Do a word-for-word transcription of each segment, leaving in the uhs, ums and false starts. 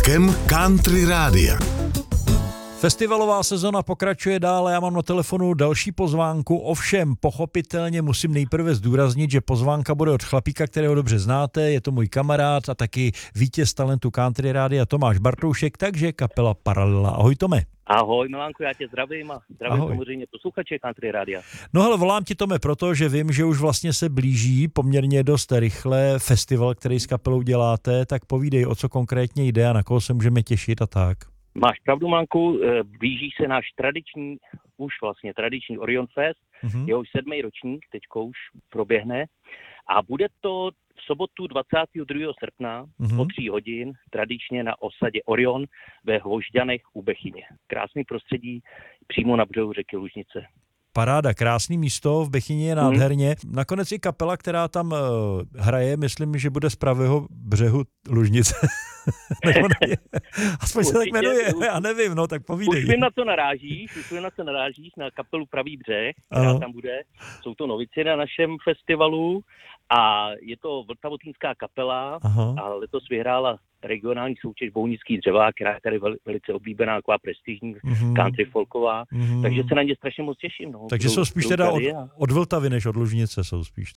vlakem Country Rádia. Festivalová sezona pokračuje dál, já mám na telefonu další pozvánku, ovšem pochopitelně musím nejprve zdůraznit, že pozvánka bude od chlapíka, kterého dobře znáte, je to můj kamarád a taky vítěz talentu Country Rádia Tomáš Bartoušek, takže kapela Paralela. Ahoj Tome. Ahoj Milánku, já tě zdravím a zdravím Ahoj. samozřejmě posluchače Country Rádia. No hele, volám ti Tome proto, že vím, že už vlastně se blíží poměrně dost rychle festival, který s kapelou děláte, tak povídej, o co konkrétně jde a na koho se můžeme těšit a tak. Máš pravdu, Milánku, blíží se náš tradiční, už vlastně tradiční Orion Fest, mm-hmm. jehož sedmý ročník teďko už proběhne a bude to v sobotu dvacátého druhého srpna mm-hmm. o tří hodin tradičně na osadě Orion ve Hvožďanech u Bechyně. Krásný prostředí přímo na břehu řeky Lužnice. Paráda, krásný místo, v Bechyni je nádherně. Hmm. Nakonec i kapela, která tam uh, hraje, myslím, že bude z pravého břehu Lužnice. Nebo ne, aspoň se tak jmenuje, už, já nevím, no tak povídej. Už vím, na co narážíš, už vím, na co narážíš, na kapelu Pravý břeh, která ano. tam bude. Jsou to novici na našem festivalu a je to vltavotínská kapela. Aha. A letos vyhrála regionální soutěž Bohunický dřeva, která je tady velice oblíbená, taková prestižní, mm-hmm. country folková, mm-hmm. takže se na ně strašně moc těším. No. Takže jsou spíš teda od, od Vltavy než od Lužnice jsou spíš.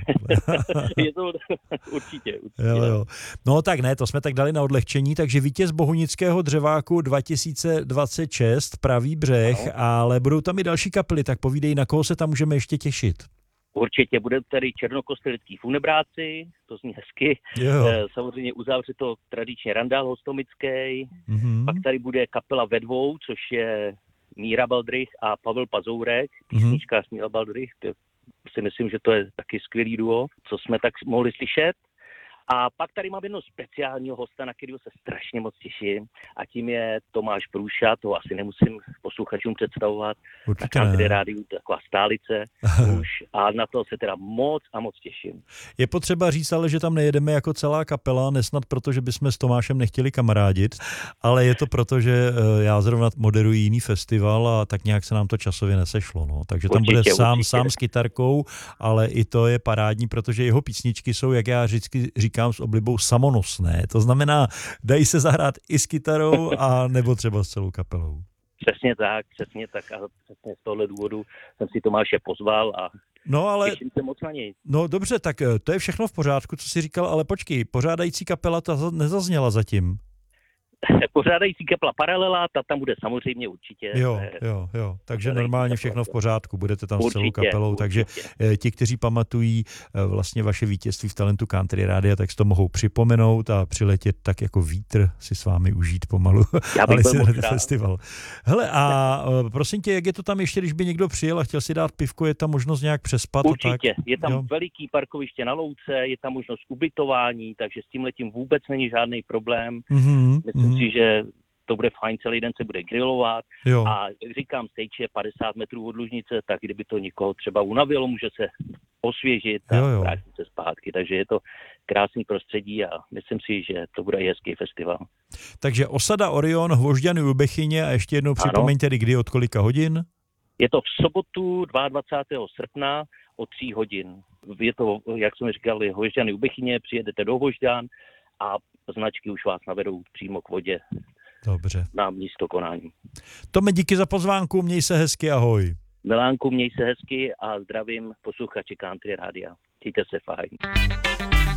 Je to určitě. určitě jo, jo. No tak ne, to jsme tak dali na odlehčení, takže vítěz Bohunického dřeváku dva tisíce dvacet šest, Pravý břeh, no. Ale budou tam i další kapely, tak povídej, na koho se tam můžeme ještě těšit. Určitě bude tady Černokostelický Funebráci, to zní hezky. Jo. Samozřejmě uzavře to tradičně Randál Hostomický, mm-hmm. pak tady bude kapela Ve dvou, což je Míra Baldrych a Pavel Pazourek, písničkář mm-hmm. Míra Baldrych, to si myslím, že to je taky skvělý duo, co jsme tak mohli slyšet. A pak tady mám jednoho speciálního hosta, na kterého se strašně moc těším a tím je Tomáš Průša, to asi nemusím posluchačům představovat. Určitě na Country Rádiu, taková stálice už a na to se teda moc a moc těším. Je potřeba říct ale, že tam nejedeme jako celá kapela, nesnad proto, že bychom s Tomášem nechtěli kamarádit, ale je to proto, že já zrovna moderuji jiný festival a tak nějak se nám to časově nesešlo. No. Takže tam určitě, bude sám, určitě. sám s kytarkou, ale i to je parádní, protože jeho písničky jsou, jak já vždycky říkám, s oblibou samonosné. To znamená, dají se zahrát i s kytarou a nebo třeba s celou kapelou. Přesně tak, přesně tak a přesně z tohohle důvodu jsem si Tomáše pozval a no, ale, těším se moc na něj. No dobře, tak to je všechno v pořádku, co jsi říkal, ale počkej, pořádající kapela ta nezazněla zatím. Pořádající kapela Paralela, ta tam bude samozřejmě určitě. Jo, jo, jo, takže normálně všechno v pořádku, budete tam určitě, s celou kapelou, určitě. Takže ti, kteří pamatují vlastně vaše vítězství v talentu Country Rádia, tak si to mohou připomenout a přiletět tak jako vítr si s vámi užít pomalu. Já bych byl moc festival. Hele, a prosím tě, jak je to tam ještě, když by někdo přijel a chtěl si dát pivko, je tam možnost nějak přespat? Určitě, tak? Je tam jo. veliký parkoviště na louce, je tam možnost ubytování, takže s tímhletím vůbec není žádný problém. Mm-hmm, Myslím mm-hmm. si, že to bude fajn, celý den se bude grilovat jo. a jak říkám, stage je padesát metrů od Lužnice, tak kdyby to někoho třeba unavilo, může se osvěžit a jo, jo. vrátit se zpátky, takže je to krásný prostředí a myslím si, že to bude hezký festival. Takže osada Orion, Hvožďany u Bechyně a ještě jednou připomeňte, kdy od kolika hodin? Je to v sobotu dvacátého druhého srpna o tří hodin. Je to, jak jsme říkali, Hvožďany u Bechyně, přijedete do Hvožďan a značky už vás navedou přímo k vodě. Dobře. Na místo konání. Tome, díky za pozvánku, měj se hezky, ahoj. Milánku, měj se hezky a zdravím posluchači Country Rádia. Mějte se fajn.